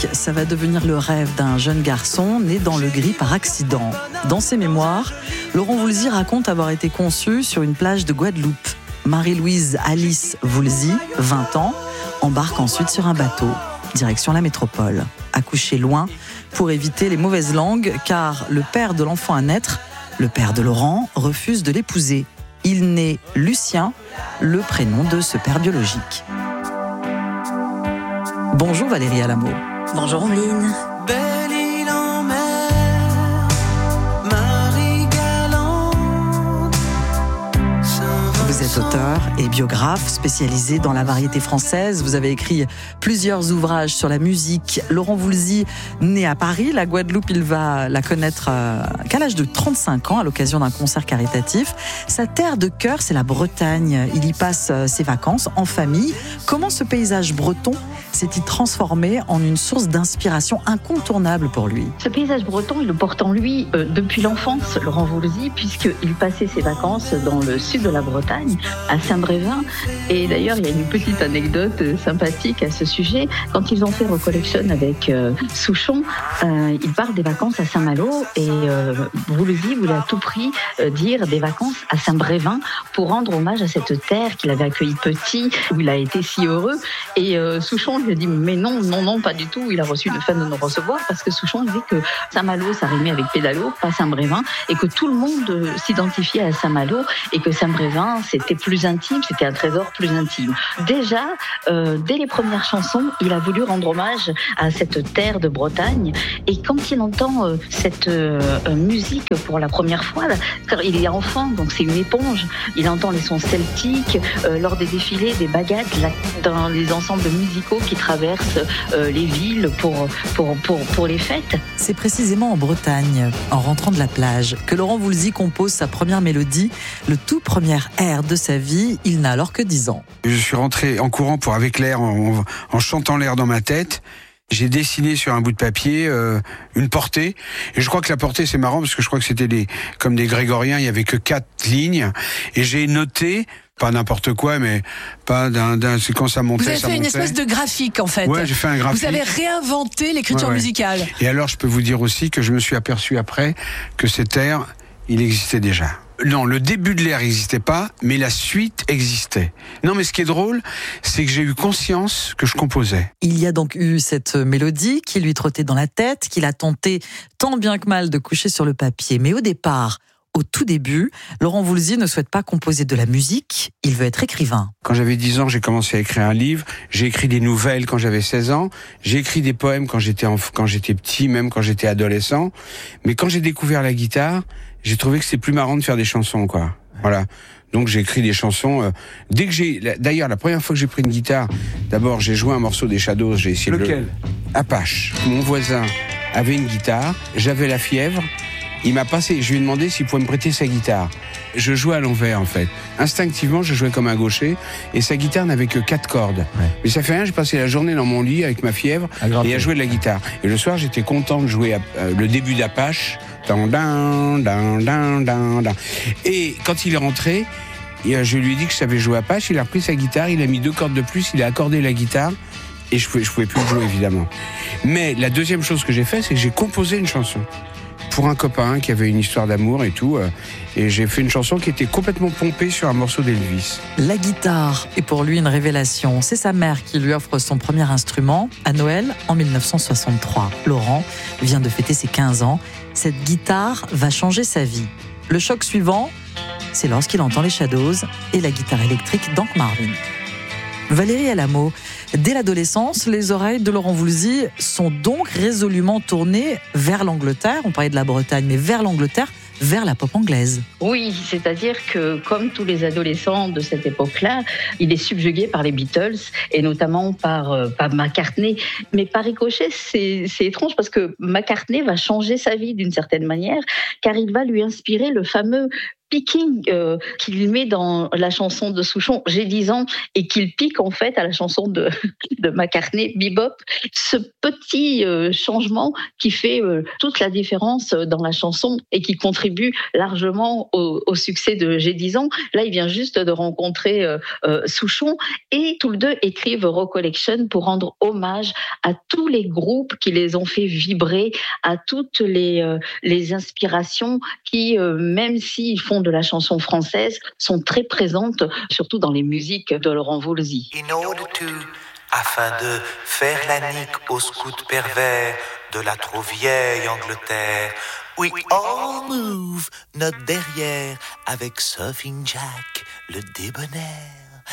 musique, ça va devenir le rêve d'un jeune garçon né dans le gris par accident. Dans ses mémoires, Laurent Voulzy raconte avoir été conçu sur une plage de Guadeloupe. Marie-Louise Alice Voulzy, 20 ans, embarque ensuite sur un bateau, direction la métropole. Accouché loin pour éviter les mauvaises langues, car le père de l'enfant à naître, le père de Laurent, refuse de l'épouser. Il naît Lucien, le prénom de ce père biologique. Bonjour Valérie Alamo. Bonjour Omeline. Belle île en mer, Marie galante. Vous êtes auteur et biographe spécialisé dans la variété française. Vous avez écrit plusieurs ouvrages sur la musique. Laurent Voulzy, né à Paris, la Guadeloupe, il va la connaître qu'à l'âge de 35 ans, à l'occasion d'un concert caritatif. Sa terre de cœur, c'est la Bretagne. Il y passe ses vacances en famille. Comment ce paysage breton s'est-il transformé en une source d'inspiration incontournable pour lui? Ce paysage breton, il le porte en lui depuis l'enfance, Laurent Voulzy, puisqu'il passait ses vacances dans le sud de la Bretagne, à Saint-Brévin. Et d'ailleurs, il y a une petite anecdote sympathique à ce sujet. Quand ils ont fait Recollection avec Souchon, ils partent des vacances à Saint-Malo et Voulzy voulait à tout prix dire des vacances à Saint-Brévin pour rendre hommage à cette terre qu'il avait accueillie petit, où il a été si heureux. Et Souchon lui a dit mais non, pas du tout. Il a reçu une fin de nous recevoir parce que Souchon disait que Saint-Malo, ça rimait avec pédalo, pas Saint-Brévin, et que tout le monde s'identifiait à Saint-Malo et que Saint-Brévin, c'était plus intime, c'était un trésor plus intime. Déjà, dès les premières chansons, il a voulu rendre hommage à cette terre de Bretagne. Et quand il entend cette musique pour la première fois, car il est enfant, donc c'est une éponge, il entend les sons celtiques lors des défilés, des bagattes, dans les ensembles musicaux qui traversent les villes pour les fêtes. C'est précisément en Bretagne, en rentrant de la plage, que Laurent Voulzy compose sa première mélodie, le tout premier air de sa vie. Il n'a alors que 10 ans. Je suis rentré en courant avec l'air, en chantant l'air dans ma tête. J'ai dessiné sur un bout de papier une portée. Et je crois que la portée, c'est marrant, parce que je crois que c'était comme des grégoriens, il n'y avait que 4 lignes. Et j'ai noté, pas n'importe quoi, mais pas c'est quand ça montait. Vous avez fait une espèce de graphique, en fait. Ouais, j'ai fait un graphique. Vous avez réinventé l'écriture musicale. Et alors, je peux vous dire aussi que je me suis aperçu après que cet air, il existait déjà. Non, le début de l'air n'existait pas, mais la suite existait. Non, mais ce qui est drôle, c'est que j'ai eu conscience que je composais. Il y a donc eu cette mélodie qui lui trottait dans la tête, qu'il a tenté tant bien que mal de coucher sur le papier. Mais au départ, au tout début, Laurent Voulzy ne souhaite pas composer de la musique, il veut être écrivain. Quand j'avais 10 ans, j'ai commencé à écrire un livre. J'ai écrit des nouvelles quand j'avais 16 ans. J'ai écrit des poèmes quand j'étais petit, même quand j'étais adolescent. Mais quand j'ai découvert la guitare, j'ai trouvé que c'était plus marrant de faire des chansons, quoi. Voilà. Donc j'ai écrit des chansons. D'ailleurs, la première fois que j'ai pris une guitare, d'abord j'ai joué un morceau des Shadows. J'ai essayé Lequel ? Apache. Mon voisin avait une guitare. J'avais la fièvre. Il m'a passé. Je lui ai demandé s'il pouvait me prêter sa guitare. Je jouais à l'envers, en fait. Instinctivement, je jouais comme un gaucher. Et sa guitare n'avait que 4 cordes. Ouais. Mais ça fait rien. J'ai passé la journée dans mon lit avec ma fièvre et à jouer de la guitare. Et le soir, j'étais content de jouer le début d'Apache. Et quand il est rentré, je lui ai dit que je savais jouer Apache. Il a repris sa guitare. Il a mis 2 cordes de plus. Il a accordé la guitare. Et je pouvais plus le jouer, évidemment. Mais la deuxième chose que j'ai fait, c'est que j'ai composé une chanson. Pour un copain qui avait une histoire d'amour et tout. Et j'ai fait une chanson qui était complètement pompée sur un morceau d'Elvis. La guitare est pour lui une révélation. C'est sa mère qui lui offre son premier instrument à Noël en 1963. Laurent vient de fêter ses 15 ans. Cette guitare va changer sa vie. Le choc suivant, c'est lorsqu'il entend les Shadows et la guitare électrique d'Hank Marvin. Valérie Alamo, dès l'adolescence, les oreilles de Laurent Voulzy sont donc résolument tournées vers l'Angleterre. On parlait de la Bretagne, mais vers l'Angleterre, vers la pop anglaise. Oui, c'est-à-dire que, comme tous les adolescents de cette époque-là, il est subjugué par les Beatles, et notamment par McCartney. Mais par ricochet, c'est étrange, parce que McCartney va changer sa vie d'une certaine manière, car il va lui inspirer le fameux picking qu'il met dans la chanson de Souchon, J'ai 10 ans, et qu'il pique en fait à la chanson de McCartney, Bebop. Ce petit changement qui fait toute la différence dans la chanson et qui contribue largement au succès de J'ai 10 ans. Là, il vient juste de rencontrer Souchon et tous les deux écrivent Recollection pour rendre hommage à tous les groupes qui les ont fait vibrer, à toutes les inspirations qui, même s'ils font de la chanson française, sont très présentes, surtout dans les musiques de Laurent Voulzy. Afin de faire la nique aux scouts pervers de la trop vieille Angleterre, we all move notre derrière avec Surfing Jack, le débonnaire.